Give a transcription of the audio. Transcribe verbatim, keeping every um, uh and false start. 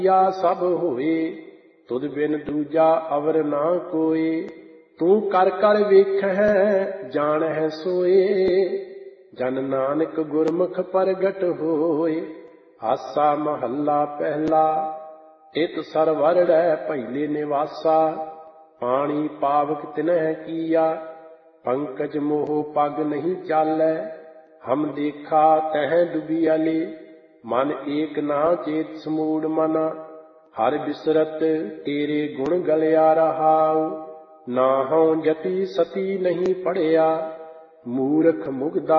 या सब होए, तुद बिन दूजा अवर ना कोई। तू कर कर वेखै जानह सोए, जन नानक गुरमुख प्रगट होए। आसा महला पहला, तित सरवरड़ै पहले निवासा। पानी पावक तिनह किया, पंकज मोह पग नहीं चालै। हम देखा तह डुबियाले, मन एक ना चेत समूड मना। हर बिसरत तेरे गुण गलिया रहाऊ, नाहौ जति सती नहीं पढ़िया। मूरख मुगदा